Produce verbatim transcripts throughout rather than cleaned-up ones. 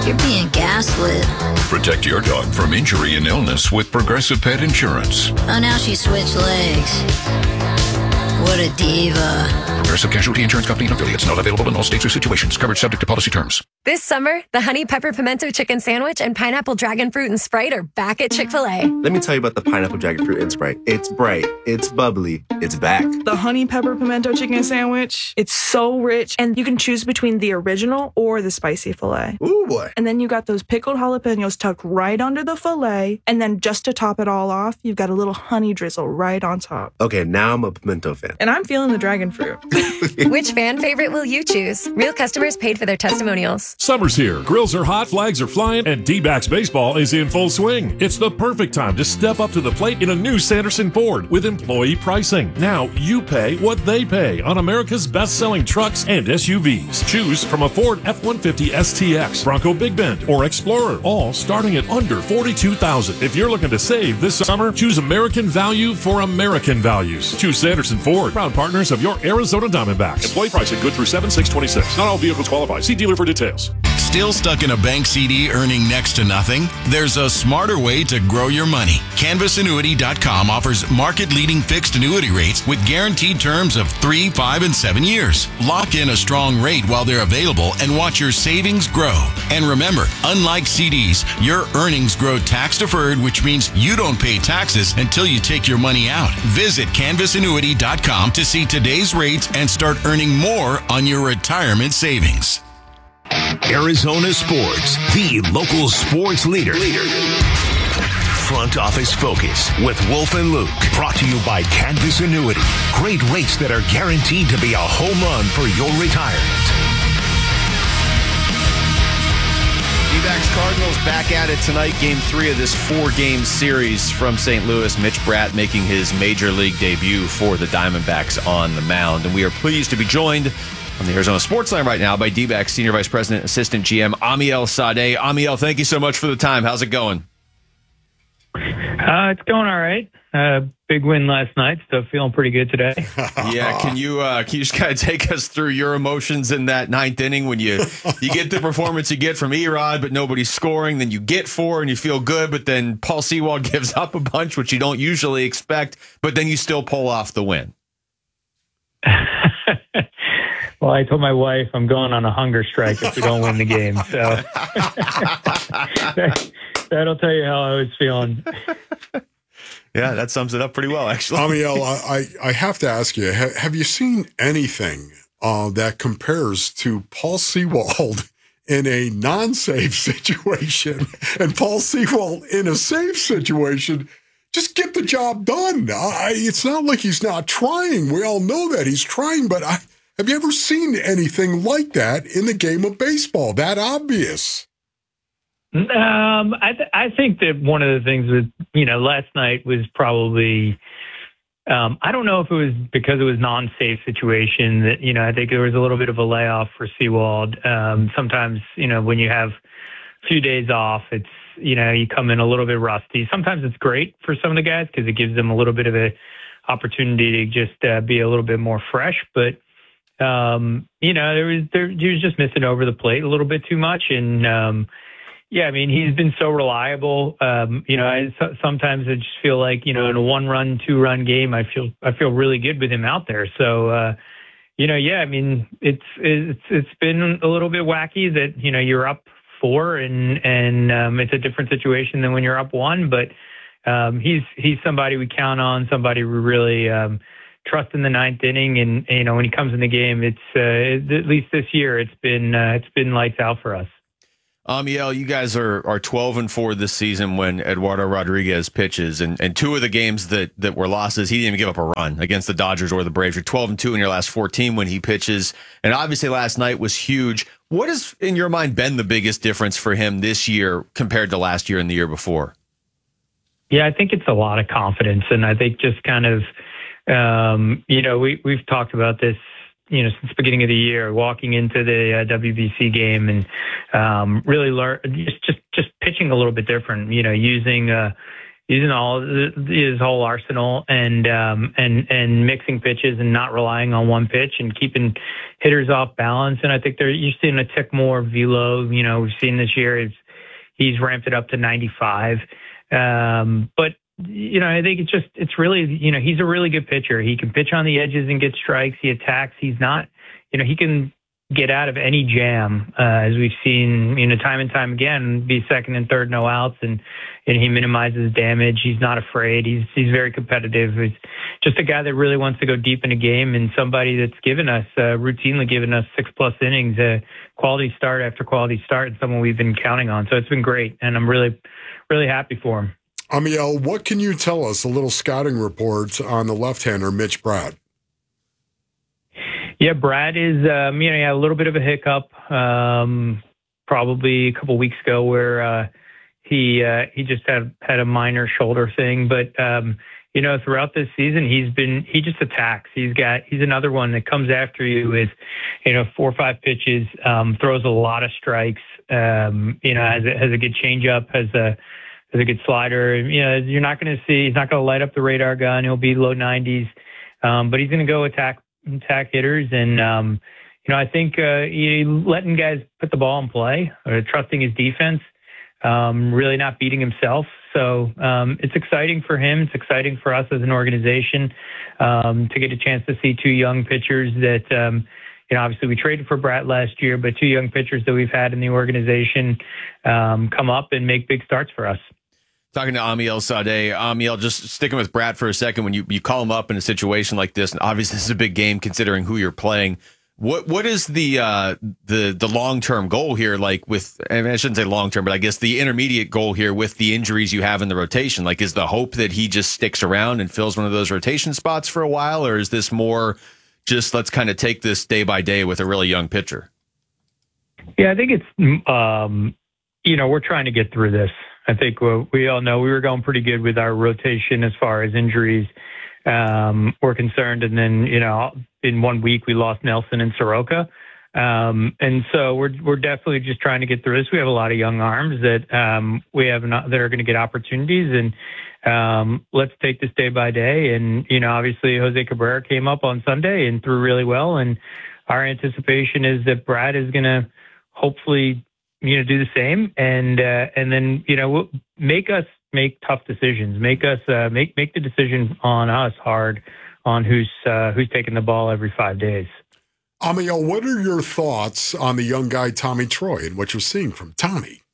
You're being gaslit. Protect your dog from injury and illness with Progressive Pet Insurance. Oh, now she switched legs. What a diva. Progressive Casualty Insurance Company and affiliates. Not available in all states or situations. Coverage subject to policy terms. This summer, the Honey Pepper Pimento Chicken Sandwich and Pineapple Dragon Fruit and Sprite are back at Chick-fil-A. Let me tell you about the Pineapple Dragon Fruit and Sprite. It's bright, it's bubbly, it's back. The Honey Pepper Pimento Chicken Sandwich, it's so rich, and you can choose between the original or the spicy filet. Ooh, boy. And then you got those pickled jalapenos tucked right under the filet, and then just to top it all off, you've got a little honey drizzle right on top. Okay, now I'm a pimento fan. And I'm feeling the dragon fruit. Which fan favorite will you choose? Real customers paid for their testimonials. Summer's here. Grills are hot, flags are flying, and D-backs baseball is in full swing. It's the perfect time to step up to the plate in a new Sanderson Ford with employee pricing. Now you pay what they pay on America's best-selling trucks and S U Vs. Choose from a Ford F one fifty S T X, Bronco Big Bend, or Explorer, all starting at under forty-two thousand dollars. If you're looking to save this summer, choose American value for American values. Choose Sanderson Ford, proud partners of your Arizona Diamondbacks. Employee pricing good through seven six twenty-six. Not all vehicles qualify. See dealer for details. Still stuck in a bank C D earning next to nothing? There's a smarter way to grow your money. Canvas Annuity dot com offers market-leading fixed annuity rates with guaranteed terms of three, five, and seven years. Lock in a strong rate while they're available and watch your savings grow. And remember, unlike C Ds, your earnings grow tax-deferred, which means you don't pay taxes until you take your money out. Visit Canvas Annuity dot com to see today's rates and start earning more on your retirement savings. Arizona Sports, the local sports leader. leader. Front Office Focus with Wolf and Luke. Brought to you by Canvas Annuity. Great rates that are guaranteed to be a home run for your retirement. D-backs Cardinals back at it tonight. Game three of this four-game series from Saint Louis. Mitch Bratt making his major league debut for the Diamondbacks on the mound. And we are pleased to be joined on the Arizona Sports Line right now by D-backs Senior Vice President, Assistant G M, Amiel Sadeh. Amiel, thank you so much for the time. How's it going? Uh, it's going all right. Uh, big win last night, so feeling pretty good today. Yeah, can you uh, can you just kind of take us through your emotions in that ninth inning when you you get the performance you get from Erod, but nobody's scoring, then you get four and you feel good, but then Paul Sewald gives up a bunch, which you don't usually expect, but then you still pull off the win. Well, I told my wife I'm going on a hunger strike if we don't win the game, so that, that'll tell you how I was feeling. Yeah, that sums it up pretty well, actually. Amiel, I, I have to ask you, have, have you seen anything uh, that compares to Paul Sewald in a non-safe situation and Paul Sewald in a safe situation? Just get the job done. I, it's not like he's not trying. We all know that he's trying, but I, have you ever seen anything like that in the game of baseball? That obvious? Um, I th- I think that one of the things that, you know, last night was probably, um, I don't know if it was because it was non-safe situation that, you know, I think there was a little bit of a layoff for Sewald. Um, sometimes, you know, when you have a few days off, it's, you know, you come in a little bit rusty. Sometimes it's great for some of the guys because it gives them a little bit of a opportunity to just uh, be a little bit more fresh. But, um, you know, there was, there, he was just missing over the plate a little bit too much. And, um, yeah, I mean, he's been so reliable. Um, you know, I, so, sometimes I just feel like, you know, in a one-run, two-run game, I feel I feel really good with him out there. So, uh, you know, yeah, I mean, it's it's it's been a little bit wacky that, you know, you're up four and and um, it's a different situation than when you're up one. But um, he's he's somebody we count on, somebody we really um, trust in the ninth inning. And, you know, when he comes in the game, it's uh, at least this year, it's been uh, it's been lights out for us. Amiel, you guys are are twelve and four this season when Eduardo Rodriguez pitches, and, and two of the games that, that were losses, he didn't even give up a run against the Dodgers or the Braves. You're twelve and two in your last fourteen when he pitches, and obviously last night was huge. What has, in your mind, been the biggest difference for him this year compared to last year and the year before? Yeah, I think it's a lot of confidence, and I think just kind of, um, you know, we we've talked about this, you know, since the beginning of the year, walking into the uh, W B C game and um, really learn just, just just pitching a little bit different. You know, using uh, using all his whole arsenal and um, and and mixing pitches and not relying on one pitch and keeping hitters off balance. And I think they're you're seeing a tick more velo. You know, we've seen this year is he's ramped it up to ninety-five. Um, but you know, I think it's just it's really you know he's a really good pitcher. He can pitch on the edges and get strikes. He attacks. He's not you know he can get out of any jam, uh, as we've seen, you know, time and time again, be second and third, no outs, and, and he minimizes damage. He's not afraid. He's he's very competitive. He's just a guy that really wants to go deep in a game, and somebody that's given us, uh, routinely given us six-plus innings, uh, quality start after quality start, and someone we've been counting on. So it's been great, and I'm really, really happy for him. Amiel, what can you tell us, a little scouting report on the left-hander, Mitch Bratt? Yeah, Brad is, um, you know, he had a little bit of a hiccup, um, probably a couple weeks ago where, uh, he, uh, he just had, had a minor shoulder thing, but, um, you know, throughout this season, he's been, he just attacks. He's got, he's another one that comes after you with, you know, four or five pitches, um, throws a lot of strikes, um, you know, has a, has a good changeup, has a, has a good slider. You know, you're not going to see, he's not going to light up the radar gun. He'll be low nineties, um, but he's going to go attack, attack hitters. And, um, you know, I think uh, he, letting guys put the ball in play or trusting his defense, um, really not beating himself. So um, it's exciting for him. It's exciting for us as an organization um, to get a chance to see two young pitchers that, um, you know, obviously we traded for Bratt last year, but two young pitchers that we've had in the organization um, come up and make big starts for us. Talking to Amiel Sade. Amiel, just sticking with Bratt for a second. When you, you call him up in a situation like this, and obviously this is a big game considering who you're playing. What what is the uh, the the long term goal here? Like with, I, mean, I shouldn't say long term, but I guess the intermediate goal here with the injuries you have in the rotation. Like, is the hope that he just sticks around and fills one of those rotation spots for a while, or is this more just let's kind of take this day by day with a really young pitcher? Yeah, I think it's um, you know we're trying to get through this. I think we all know we were going pretty good with our rotation as far as injuries um, were concerned. And then, you know, in one week we lost Nelson and Soroka. Um, and so we're we're definitely just trying to get through this. We have a lot of young arms that um, we have not, that are going to get opportunities. And um, let's take this day by day. And, you know, obviously Jose Cabrera came up on Sunday and threw really well. And our anticipation is that Brad is going to hopefully you know, do the same, and uh, and then you know, make us make tough decisions. Make us uh, make make the decision on us hard on who's uh, who's taking the ball every five days. Amiel, what are your thoughts on the young guy Tommy Troy and what you're seeing from Tommy?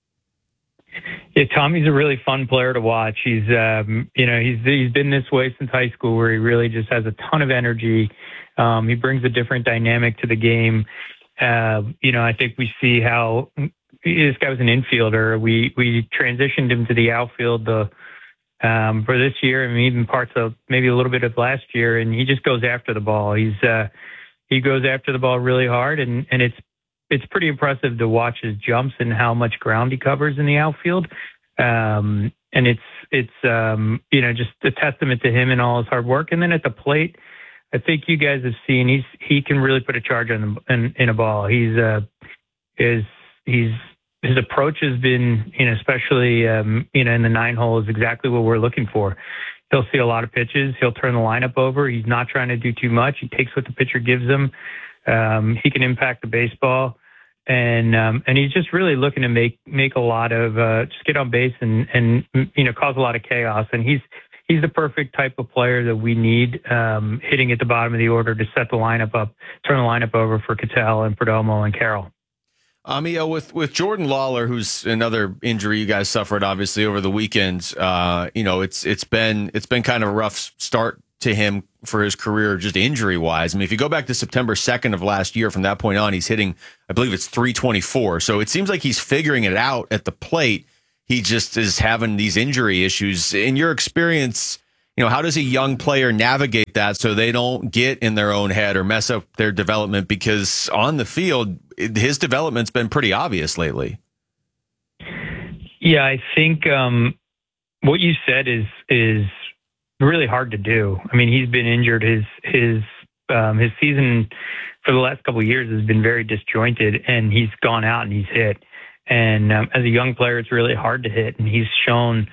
Yeah, Tommy's a really fun player to watch. He's um, you know he's he's been this way since high school, where he really just has a ton of energy. Um, he brings a different dynamic to the game. Uh, you know, I think we see how this guy was an infielder. We we transitioned him to the outfield the, um, for this year, and even parts of maybe a little bit of last year. And he just goes after the ball. He's uh, he goes after the ball really hard, and, and it's it's pretty impressive to watch his jumps and how much ground he covers in the outfield. Um, and it's it's um, you know just a testament to him and all his hard work. And then at the plate, I think you guys have seen he's he can really put a charge on the, in, in a ball. He's uh is he's his approach has been you know especially um, you know in the nine hole is exactly what we're looking for. He'll see a lot of pitches. He'll turn the lineup over. He's not trying to do too much. He takes what the pitcher gives him. Um, he can impact the baseball, and um, and he's just really looking to make make a lot of uh, just get on base and and you know cause a lot of chaos. And he's He's the perfect type of player that we need, um, hitting at the bottom of the order to set the lineup up, turn the lineup over for Ketel and Perdomo and Carroll. Amiel, with with Jordan Lawler, who's another injury you guys suffered obviously over the weekend. Uh, you know, it's it's been it's been kind of a rough start to him for his career, just injury wise. I mean, if you go back to September second of last year, from that point on, he's hitting, I believe it's three twenty-four. So it seems like he's figuring it out at the plate. He just is having these injury issues. In your experience, you know, how does a young player navigate that so they don't get in their own head or mess up their development? Because on the field, his development's been pretty obvious lately. Yeah, I think um, what you said is is really hard to do. I mean, he's been injured. His his um, his season for the last couple of years has been very disjointed, and he's gone out and he's hit. And um, as a young player, it's really hard to hit. And he's shown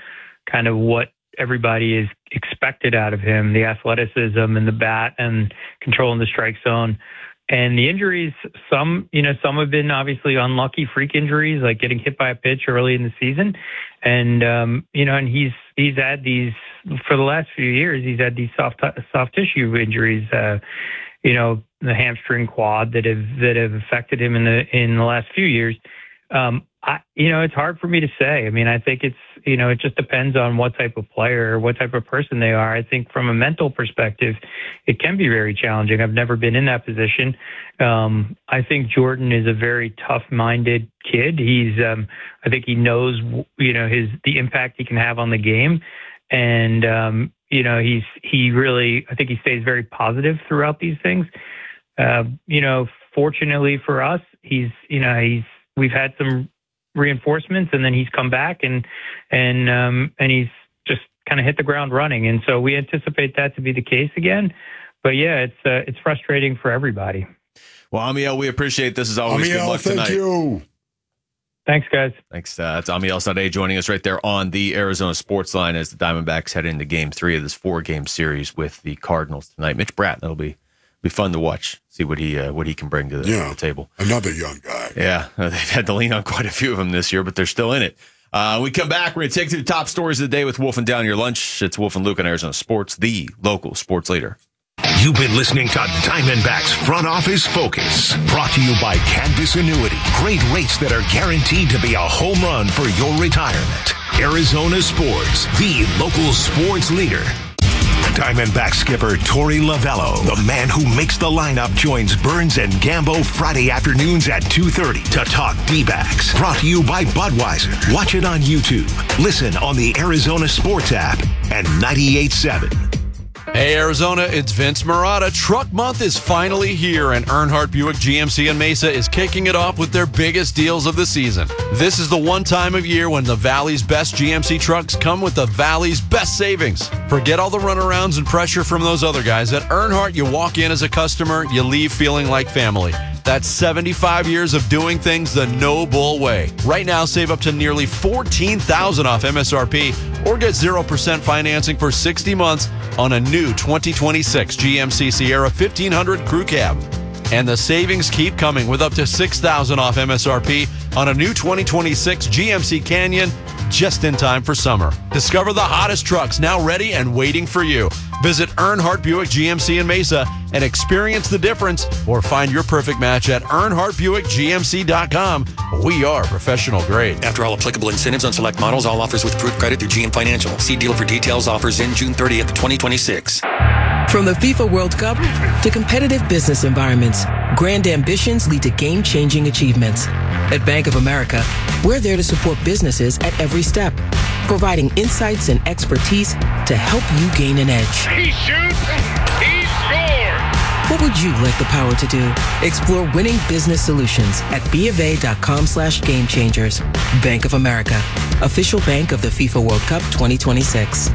kind of what everybody is expected out of him, the athleticism and the bat and controlling the strike zone. And the injuries, some, you know, some have been obviously unlucky freak injuries, like getting hit by a pitch early in the season. And, um, you know, and he's, he's had these, for the last few years, he's had these soft, soft tissue injuries, uh, you know, the hamstring quad that have, that have affected him in the, in the last few years. Um, I, you know, it's hard for me to say. I mean, I think it's, you know, it just depends on what type of player or what type of person they are. I think from a mental perspective, it can be very challenging. I've never been in that position. Um, I think Jordan is a very tough-minded kid. He's, um, I think he knows, you know, his, the impact he can have on the game. And, um, you know, he's, he really, I think he stays very positive throughout these things. Uh, you know, fortunately for us, he's, you know, he's, we've had some reinforcements, and then he's come back and and um, and he's just kind of hit the ground running. And so we anticipate that to be the case again. But yeah, it's uh, it's frustrating for everybody. Well, Amiel, we appreciate this. As always, Amiel, good luck thank tonight. you. Thanks, guys. Thanks. Uh, it's Amiel Sade joining us right there on the Arizona Sports Line as the Diamondbacks head into Game Three of this four-game series with the Cardinals tonight. Mitch Bratt, that'll be. Be fun to watch, see what he uh, what he can bring to the, yeah, the table. Another young guy. Yeah, they've had to lean on quite a few of them this year, but they're still in it. Uh, we come back, we're going to take to the top stories of the day with Wolf and Down Your Lunch. It's Wolf and Luke on Arizona Sports, the local sports leader. You've been listening to Diamondbacks Front Office Focus, brought to you by Canvas Annuity. Great rates that are guaranteed to be a home run for your retirement. Arizona Sports, the local sports leader. Diamondback skipper Torey Lovello, the man who makes the lineup, joins Burns and Gambo Friday afternoons at two thirty to talk D-backs. Brought to you by Budweiser. Watch it on YouTube. Listen on the Arizona Sports app and ninety-eight point seven. Hey, Arizona, it's Vince Marotta. Truck Month is finally here, and Earnhardt Buick G M C in Mesa is kicking it off with their biggest deals of the season. This is the one time of year when the Valley's best G M C trucks come with the Valley's best savings. Forget all the runarounds and pressure from those other guys. At Earnhardt, you walk in as a customer, you leave feeling like family. That's seventy-five years of doing things the no bull way. Right now, save up to nearly fourteen thousand dollars off M S R P or get zero percent financing for sixty months on a new twenty twenty-six G M C Sierra fifteen hundred Crew Cab. And the savings keep coming with up to six thousand dollars off M S R P on a new twenty twenty-six G M C Canyon just in time for summer. Discover the hottest trucks now ready and waiting for you. Visit Earnhardt Buick G M C in Mesa and experience the difference, or find your perfect match at Earnhardt Buick G M C dot com. We are professional grade. After all applicable incentives on select models, all offers with approved credit through G M Financial. See dealer for details. Offers in June thirtieth, twenty twenty-six. From the FIFA World Cup to competitive business environments, grand ambitions lead to game-changing achievements. At Bank of America, we're there to support businesses at every step, providing insights and expertise to help you gain an edge. He shoots, he scores! What would you like the power to do? Explore winning business solutions at BofA.com slash game changers. Bank of America, official bank of the FIFA World Cup twenty twenty-six.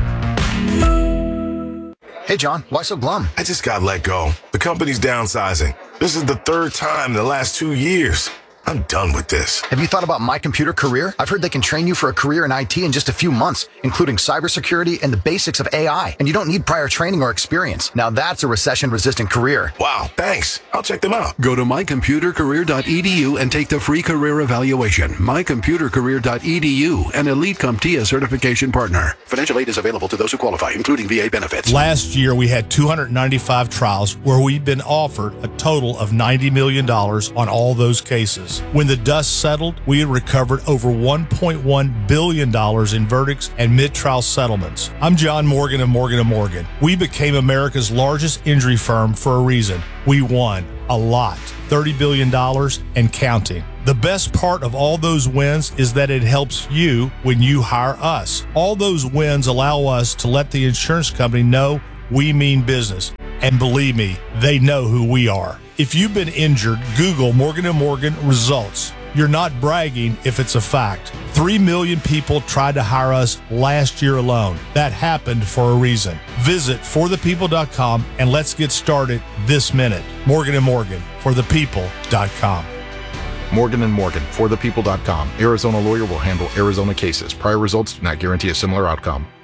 Hey, John, why so glum? I just got let go. The company's downsizing. This is the third time in the last two years. I'm done with this. Have you thought about My Computer Career? I've heard they can train you for a career in I T in just a few months, including cybersecurity and the basics of A I. And you don't need prior training or experience. Now that's a recession-resistant career. Wow, thanks. I'll check them out. Go to my computer career dot e d u and take the free career evaluation. my computer career dot e d u, an Elite CompTIA certification partner. Financial aid is available to those who qualify, including V A benefits. Last year, we had two hundred ninety-five trials where we've been offered a total of ninety million dollars on all those cases. When the dust settled, we had recovered over one point one billion dollars in verdicts and mid-trial settlements. I'm John Morgan of Morgan and Morgan. We became America's largest injury firm for a reason. We won a lot, thirty billion dollars and counting. The best part of all those wins is that it helps you when you hire us. All those wins allow us to let the insurance company know we mean business. And believe me, they know who we are. If you've been injured, Google Morgan and Morgan results. You're not bragging if it's a fact. Three million people tried to hire us last year alone. That happened for a reason. Visit for the people dot com and let's get started this minute. Morgan and Morgan, for the people dot com. Morgan and Morgan, for the people dot com. Arizona lawyer will handle Arizona cases. Prior results do not guarantee a similar outcome.